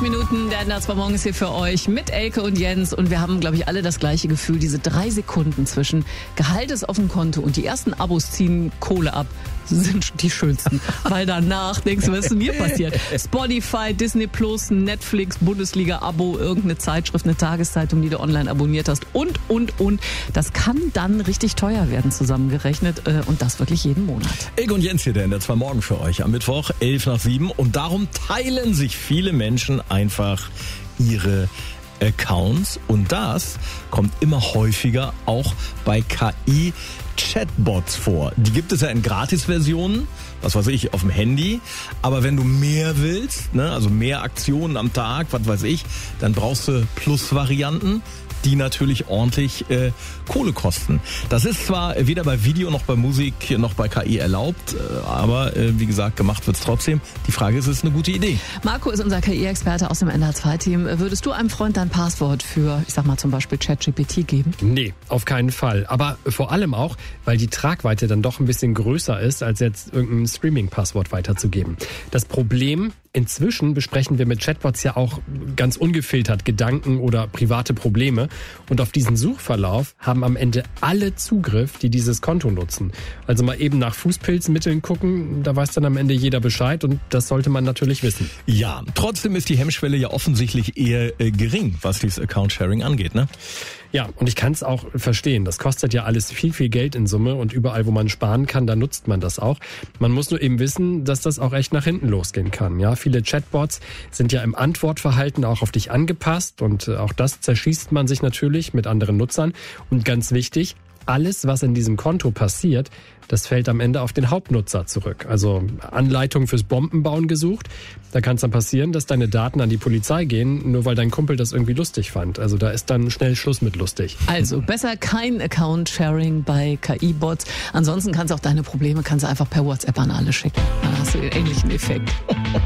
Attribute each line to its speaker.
Speaker 1: Minuten, der Ender zwar morgens hier für euch mit Elke und Jens. Und wir haben, glaube ich, alle das gleiche Gefühl. Diese 3 Sekunden zwischen Gehalt ist auf dem Konto und die ersten Abos ziehen Kohle ab, sind die schönsten. Weil danach denkst du, was ist mir passiert? Spotify, Disney Plus, Netflix, Bundesliga-Abo, irgendeine Zeitschrift, eine Tageszeitung, die du online abonniert hast und. Das kann dann richtig teuer werden zusammengerechnet und das wirklich jeden Monat.
Speaker 2: Elke und Jens hier, der Ender zwar morgen für euch am Mittwoch, 6:55 und darum teilen sich viele Menschen einfach ihre Accounts und das kommt immer häufiger auch bei KI-Chatbots vor. Die gibt es ja in Gratisversionen, was weiß ich, auf dem Handy, aber wenn du mehr willst, ne, also mehr Aktionen am Tag, was weiß ich, dann brauchst du Plus-Varianten, die natürlich ordentlich Kohle kosten. Das ist zwar weder bei Video noch bei Musik noch bei KI erlaubt, aber wie gesagt, gemacht wird's trotzdem. Die Frage ist es eine gute Idee?
Speaker 1: Marco ist unser KI-Experte aus dem NH2-Team. Würdest du einem Freund dein Passwort für, ich sag mal zum Beispiel ChatGPT geben?
Speaker 3: Nee, auf keinen Fall. Aber vor allem auch, weil die Tragweite dann doch ein bisschen größer ist, als jetzt irgendein Streaming-Passwort weiterzugeben. Das Problem: Inzwischen besprechen wir mit Chatbots ja auch ganz ungefiltert Gedanken oder private Probleme. Und auf diesen Suchverlauf haben am Ende alle Zugriff, die dieses Konto nutzen. Also mal eben nach Fußpilzmitteln gucken, da weiß dann am Ende jeder Bescheid und das sollte man natürlich wissen.
Speaker 2: Ja, trotzdem ist die Hemmschwelle ja offensichtlich eher gering, was dieses Account-Sharing angeht, ne?
Speaker 3: Ja, und ich kann es auch verstehen. Das kostet ja alles viel, viel Geld in Summe und überall, wo man sparen kann, da nutzt man das auch. Man muss nur eben wissen, dass das auch echt nach hinten losgehen kann. Ja, viele Chatbots sind ja im Antwortverhalten auch auf dich angepasst und auch das zerschießt man sich natürlich mit anderen Nutzern. Und ganz wichtig: Alles, was in diesem Konto passiert, das fällt am Ende auf den Hauptnutzer zurück. Also Anleitung fürs Bombenbauen gesucht. Da kann es dann passieren, dass deine Daten an die Polizei gehen, nur weil dein Kumpel das irgendwie lustig fand. Also da ist dann schnell Schluss mit lustig.
Speaker 1: Also besser kein Account-Sharing bei KI-Bots. Ansonsten kannst du auch deine Probleme einfach per WhatsApp an alle schicken. Dann hast du den ähnlichen Effekt.